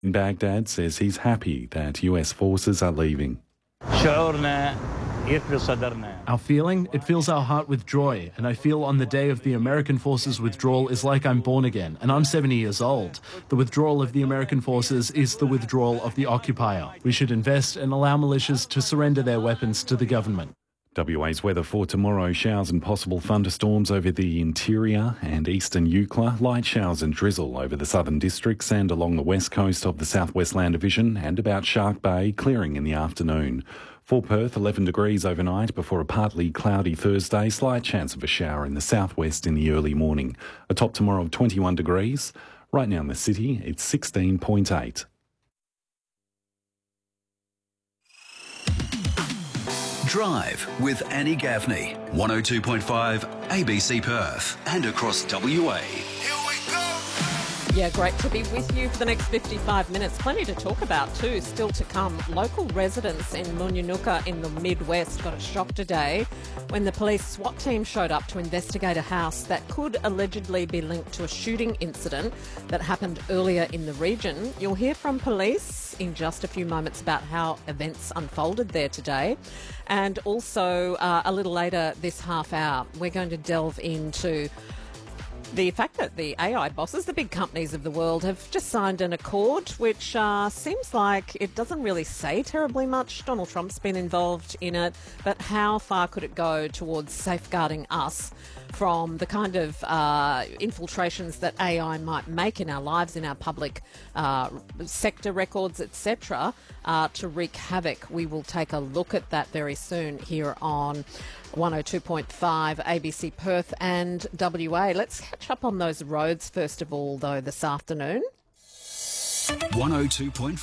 Baghdad says he's happy that US forces are leaving. Our feeling? It fills our heart with joy, and I feel on the day of the American forces' withdrawal is like I'm born again, and I'm 70 years old. The withdrawal of the American forces is the withdrawal of the occupier. We should invest and allow militias to surrender their weapons to the government. WA's weather for tomorrow: showers and possible thunderstorms over the interior and eastern Eucla, light showers and drizzle over the southern districts and along the west coast of the southwest land division and about Shark Bay, clearing in the afternoon. For Perth, 11 degrees overnight before a partly cloudy Thursday, slight chance of a shower in the southwest in the early morning. A top tomorrow of 21 degrees. Right now in the city, it's 16.8. Drive with Annie Gaffney, 102.5 ABC Perth and across WA. Yeah, great to be with you for the next 55 minutes. Plenty to talk about too, still to come. Local residents in Munyunuka in the Midwest got a shock today when the police SWAT team showed up to investigate a house that could allegedly be linked to a shooting incident that happened earlier in the region. You'll hear from police in just a few moments about how events unfolded there today. And also a little later this half hour, we're going to delve into the fact that the AI bosses, the big companies of the world, have just signed an accord which seems like it doesn't really say terribly much. Donald Trump's been involved in it, but how far could it go towards safeguarding us from the kind of infiltrations that AI might make in our lives, in our public sector records, etc., to wreak havoc? We will take a look at that very soon here on 102.5 ABC Perth and WA. Let's catch up on those roads first of all, though, this afternoon. 102.5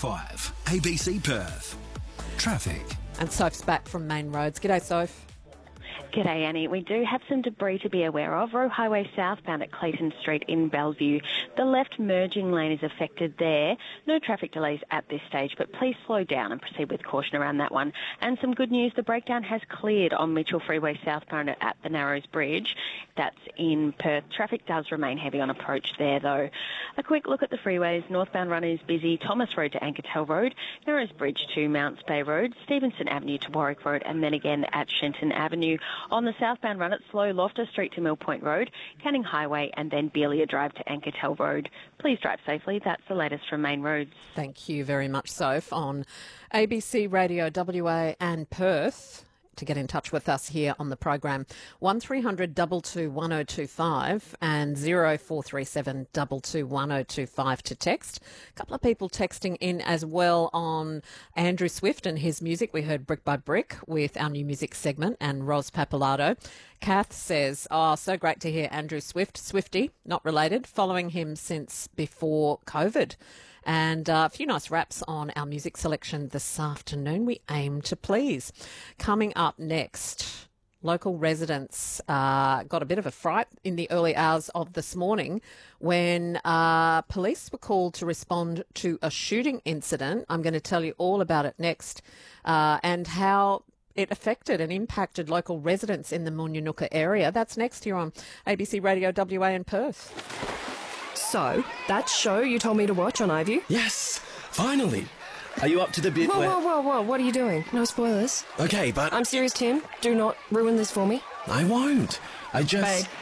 ABC Perth. Traffic. And Soph's back from Main Roads. G'day, Soph. G'day, Annie. We do have some debris to be aware of. Roe Highway southbound at Clayton Street in Bellevue. The left merging lane is affected there. No traffic delays at this stage, but please slow down and proceed with caution around that one. And some good news, the breakdown has cleared on Mitchell Freeway southbound at the Narrows Bridge. That's in Perth. Traffic does remain heavy on approach there, though. A quick look at the freeways. Northbound run is busy. Thomas Road to Ankertel Road, Narrows Bridge to Mounts Bay Road, Stevenson Avenue to Warwick Road, and then again at Shenton Avenue. On the southbound run, it's slow, Loftus Street to Mill Point Road, Canning Highway, and then Beelia Drive to Ankertel Road. Please drive safely. That's the latest from Main Roads. Thank you very much, Soph. On ABC Radio WA and Perth, to get in touch with us here on the program, 1300 22 1025 and 0437 22 1025 to text. A couple of people texting in as well on Andrew Swift and his music. We heard Brick by Brick with our new music segment, and Ros Papalato. Kath says, so great to hear Andrew Swift, Swifty, not related, following him since before COVID. And a few nice raps on our music selection this afternoon. We aim to please. Coming up next, local residents got a bit of a fright in the early hours of this morning when police were called to respond to a shooting incident. I'm going to tell you all about it next, and how it affected and impacted local residents in the Munyunuka area. That's next here on ABC Radio WA in Perth. So, that show you told me to watch on iView? Yes, finally. Are you up to the bit where... Whoa, what are you doing? No spoilers. Okay, but... I'm serious, Tim. Do not ruin this for me. I won't. I just... Babe.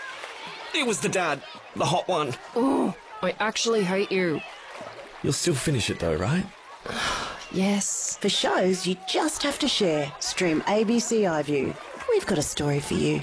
It was the dad. The hot one. Oh, I actually hate you. You'll still finish it though, right? Yes. For shows you just have to share. Stream ABC iView. We've got a story for you.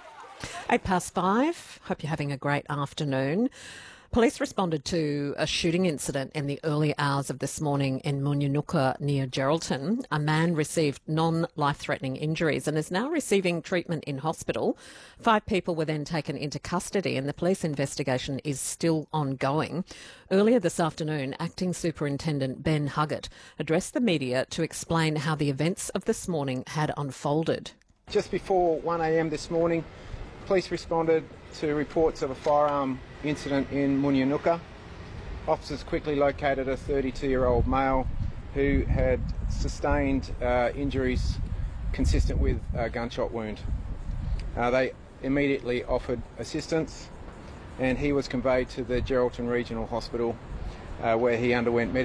5:08. Hope you're having a great afternoon. Police responded to a shooting incident in the early hours of this morning in Munyunuka near Geraldton. A man received non-life-threatening injuries and is now receiving treatment in hospital. 5 people were then taken into custody and the police investigation is still ongoing. Earlier this afternoon, Acting Superintendent Ben Huggett addressed the media to explain how the events of this morning had unfolded. Just before 1 a.m. this morning, police responded to reports of a firearm incident in Munyunuka. Officers quickly located a 32-year-old male who had sustained injuries consistent with a gunshot wound. They immediately offered assistance and he was conveyed to the Geraldton Regional Hospital where he underwent medical